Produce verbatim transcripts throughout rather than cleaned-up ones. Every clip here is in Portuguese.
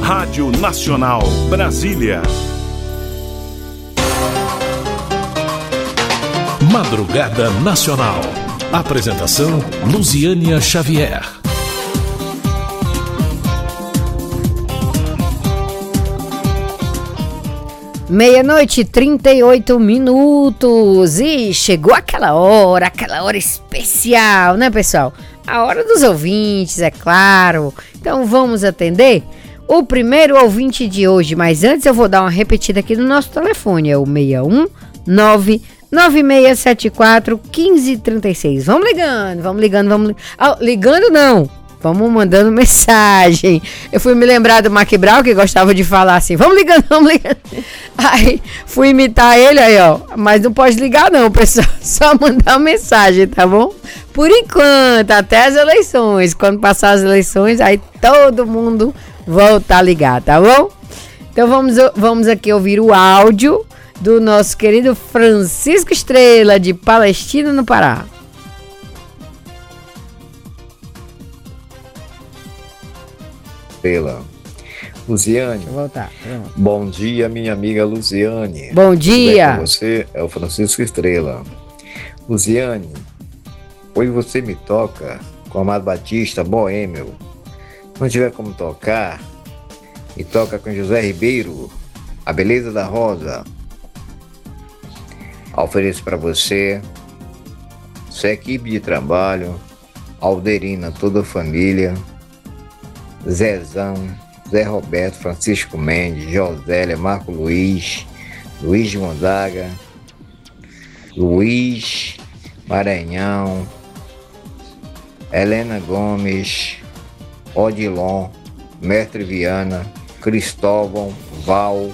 Rádio Nacional, Brasília. Madrugada Nacional. Apresentação, Luziânia Xavier. Meia-noite, trinta e oito minutos. E chegou aquela hora, aquela hora especial, né, pessoal? A hora dos ouvintes, é claro. Então vamos atender o primeiro ouvinte de hoje. Mas antes eu vou dar uma repetida aqui no nosso telefone. É o seis um nove nove seis sete quatro um cinco três seis. Vamos ligando, vamos ligando, vamos ligando. Ah, ligando não. Vamos mandando mensagem. Eu fui me lembrar do Mac Brown, que gostava de falar assim, vamos ligando, vamos ligando. Aí fui imitar ele, aí ó, mas não pode ligar não, pessoal, só mandar mensagem, tá bom? Por enquanto, até as eleições. Quando passar as eleições, aí todo mundo volta a ligar, tá bom? Então vamos, vamos aqui ouvir o áudio do nosso querido Francisco Estrela, de Palestina, no Pará. Luziane, Deixa eu voltar. Pronto. Bom dia, minha amiga Luziane. Bom dia. Tudo bem com você é o Francisco Estrela. Luziane, hoje você me toca com Amado Batista, Boêmio. Se não tiver como tocar, me toca com José Ribeiro, A Beleza da Rosa. Ofereço para você, sua equipe de trabalho, Alderina, toda a família, Zezão, Zé Roberto, Francisco Mendes, Josélia, Marco Luiz, Luiz Gonzaga, Luiz Maranhão, Helena Gomes, Odilon, Mestre Viana, Cristóvão, Val,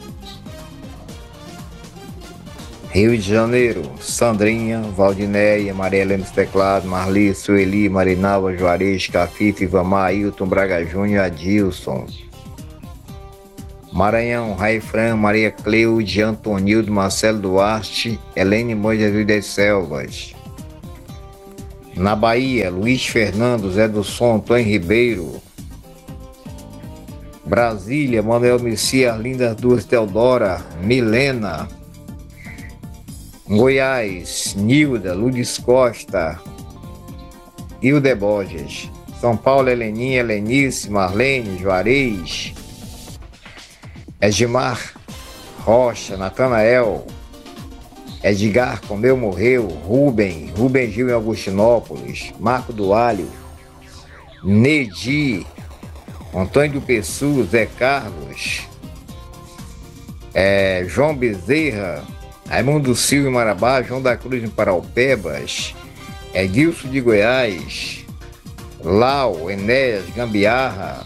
Rio de Janeiro, Sandrinha, Valdinéia, Maria Helena dos Teclados, Marli, Sueli, Marinalva, Juarez, Cafife, Ivamar, Ailton, Braga Júnior, Adilson. Maranhão, Raifran, Maria Cleude, Antonildo, Marcelo Duarte, Helene Moisés das Selvas. Na Bahia, Luiz Fernando, Zé do Som, Antônio Ribeiro. Brasília, Manuel Messias, Lindas Duas, Teodora, Milena. Goiás, Nilda, Luiz Costa, Hilde Borges. São Paulo, Heleninha, Helenice, Marlene, Juarez, Edmar Rocha, Natanael, Edgar Comeu Morreu, Rubem, Rubem Gil em Augustinópolis, Marco do Alho, Nedi, Antônio do Pessu, Zé Carlos, é, João Bezerra, Raimundo Silva em Marabá, João da Cruz em Paraupebas, Edilson de Goiás, Lau, Enéas, Gambiarra.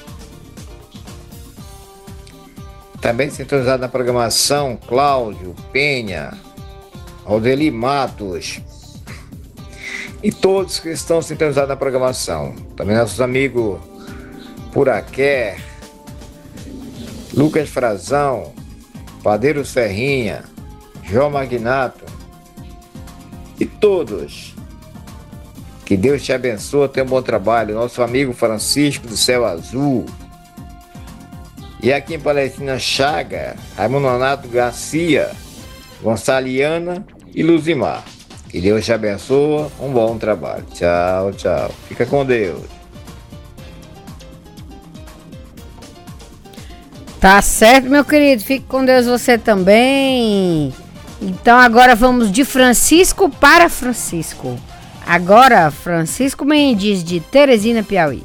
Também sintonizado na programação, Cláudio, Penha, Roseli Matos e todos que estão sintonizados na programação. Também nossos amigos Puraqué, Lucas Frazão, Padeiro Serrinha, João Magnato e todos. Que Deus te abençoe, tenha um bom trabalho. Nosso amigo Francisco do Céu Azul. E aqui em Palestina, Chaga, Raimundo Nonato Garcia, Gonçaliana e Luzimar. Que Deus te abençoe, um bom trabalho. Tchau, tchau. Fica com Deus. Tá certo, meu querido. Fique com Deus você também. Então agora vamos de Francisco para Francisco. Agora, Francisco Mendes, de Teresina, Piauí.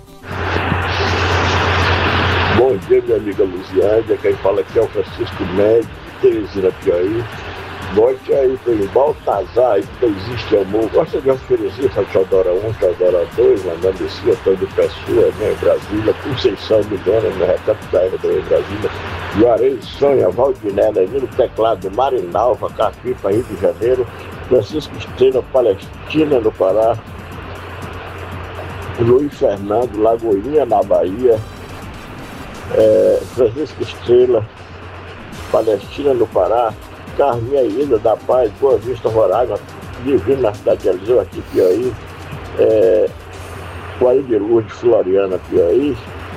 Bom dia, minha amiga Luziane. Quem fala aqui é o Francisco Mendes, de Teresina, Piauí. Bote aí para ele, Baltazar, que existe amor. Gosta de oferecer para Teodora um, Teodora dois, mandando esse Antônio de Pessoa, né, Brasília, Conceição Milhona, no recanto da Eva também, Brasília. Juarez, Sonha, Valdiné, Lenino Teclado, Marinalva, Cafipa, Rio de Janeiro. Francisco Estrela, Palestina, no Pará. Luiz Fernando, Lagoinha, na Bahia. É, Francisco Estrela, Palestina, no Pará. Carminha Ilha da Paz, Boa Vista, Roraima, Divino na cidade de Eliseu, aqui Piauí, é, Guaí de Lourdes, Floriana, Piauí,